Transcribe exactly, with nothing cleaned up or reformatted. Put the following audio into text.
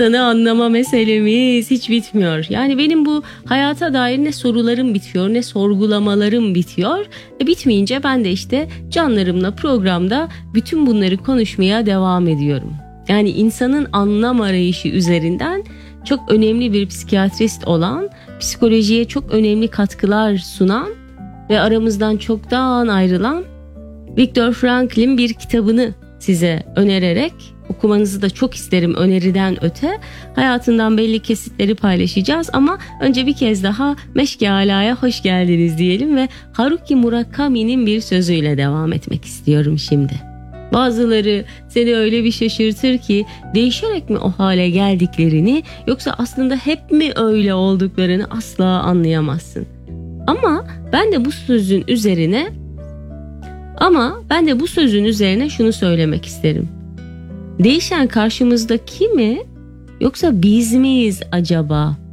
İnsanı anlama meselemiz hiç bitmiyor. Yani benim bu hayata dair ne sorularım bitiyor ne sorgulamalarım bitiyor. E bitmeyince ben de işte canlarımla programda bütün bunları konuşmaya devam ediyorum. Yani insanın anlam arayışı üzerinden çok önemli bir psikiyatrist olan, psikolojiye çok önemli katkılar sunan ve aramızdan çoktan ayrılan Viktor Frankl'in bir kitabını size önererek, okumanızı da çok isterim öneriden öte, hayatından belli kesitleri paylaşacağız ama önce bir kez daha Meşke Ala'ya hoş geldiniz diyelim ve Haruki Murakami'nin bir sözüyle devam etmek istiyorum şimdi. Bazıları seni öyle bir şaşırtır ki değişerek mi o hale geldiklerini yoksa aslında hep mi öyle olduklarını asla anlayamazsın. Ama ben de bu sözün üzerine ama ben de bu sözün üzerine şunu söylemek isterim. Değişen karşımızdaki mi yoksa biz miyiz acaba?